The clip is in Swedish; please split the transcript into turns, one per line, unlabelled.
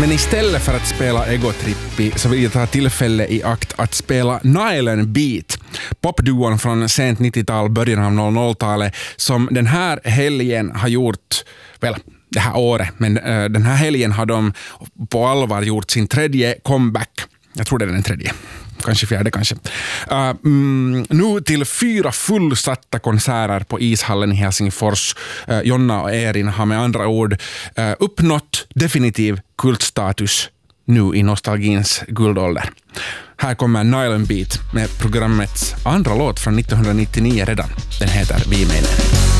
Men istället för att spela Egotrippi så vill jag ta tillfälle i akt att spela Nile & Beat, popduon från sent 90-tal, början av 00-talet, som den här helgen har gjort, det här året, men den här helgen har de på allvar gjort sin tredje comeback. Jag tror det är den tredje. Kanske fjärde, kanske. Nu till 4 fullsatta konserter på ishallen i Helsingfors. Jonna och Erin har med andra ord uppnått definitiv kultstatus nu i nostalgins guldålder. Här kommer Nile & Beat med programmets andra låt från 1999 redan. Den heter Vi menar.